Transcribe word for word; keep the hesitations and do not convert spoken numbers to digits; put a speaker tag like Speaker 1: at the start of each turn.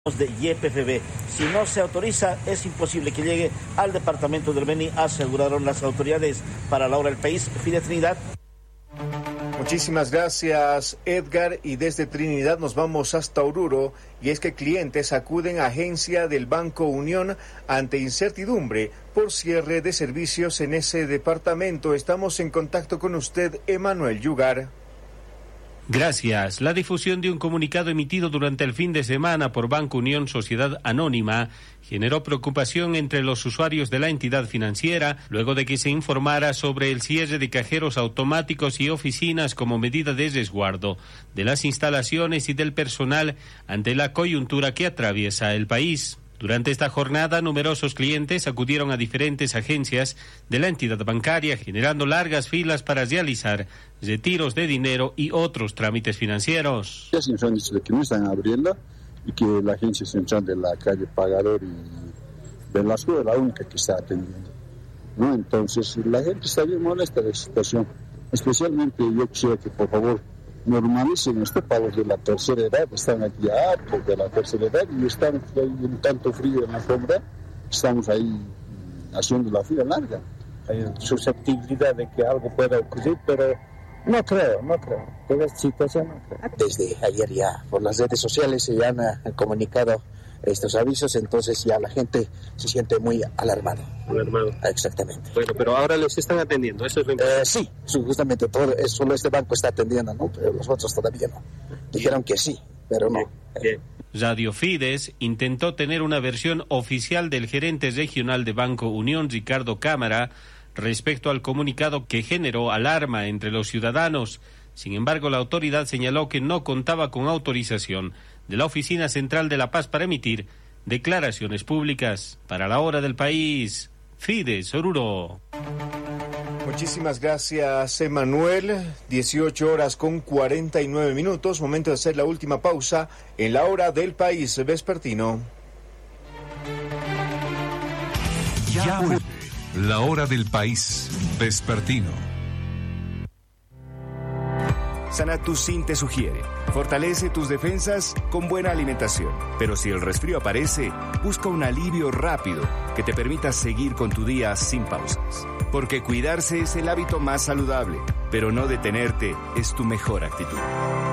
Speaker 1: de Y P F B. Si no se autoriza, es imposible que llegue al departamento del Beni, aseguraron las autoridades. Para la hora del país, Fide Trinidad.
Speaker 2: Muchísimas gracias, Edgar. Y desde Trinidad nos vamos hasta Oruro, y es que clientes acuden a agencia del Banco Unión ante incertidumbre por cierre de servicios en ese departamento. Estamos en contacto con usted, Emanuel Yugar.
Speaker 3: Gracias. La difusión de un comunicado emitido durante el fin de semana por Banco Unión Sociedad Anónima generó preocupación entre los usuarios de la entidad financiera luego de que se informara sobre el cierre de cajeros automáticos y oficinas como medida de resguardo de las instalaciones y del personal ante la coyuntura que atraviesa el país. Durante esta jornada, numerosos clientes acudieron a diferentes agencias de la entidad bancaria, generando largas filas para realizar retiros de dinero y otros trámites financieros.
Speaker 4: Ya se nos han dicho de que no están abriendo y que la agencia central de la calle Pagador y Velasco es la única que está atendiendo, ¿no? Entonces, la gente está bien molesta de la situación. Especialmente yo quisiera que, por favor, normalicen estos pagos de la tercera edad. Están aquí hartos de la tercera edad y están ahí en tanto frío en la sombra, estamos ahí haciendo la fila larga.
Speaker 5: Hay susceptibilidad de que algo pueda ocurrir, pero no creo, no creo. Por esta situación no creo.
Speaker 6: Desde ayer ya por las redes sociales se han, han comunicado estos avisos, entonces ya la gente se siente muy alarmada.
Speaker 7: Alarmado.
Speaker 6: Exactamente.
Speaker 7: Bueno, pero ahora les están atendiendo, eso es lo importante.
Speaker 6: Eh, sí, justamente todo, solo este banco está atendiendo, ¿no? Pero los otros todavía no. Dijeron que sí, pero no.
Speaker 7: Bien.
Speaker 3: Radio Fides intentó tener una versión oficial del gerente regional de Banco Unión, Ricardo Cámara, respecto al comunicado que generó alarma entre los ciudadanos. Sin embargo, la autoridad señaló que no contaba con autorización de la Oficina Central de La Paz para emitir declaraciones públicas. Para la hora del país, Fides Oruro.
Speaker 2: Muchísimas gracias, Emanuel. dieciocho horas con cuarenta y nueve minutos. Momento de hacer la última pausa en la hora del país vespertino.
Speaker 8: Ya vuelve la hora del país vespertino.
Speaker 9: Sanatusin te sugiere: fortalece tus defensas con buena alimentación. Pero si el resfrío aparece, busca un alivio rápido que te permita seguir con tu día sin pausas. Porque cuidarse es el hábito más saludable, pero no detenerte es tu mejor actitud.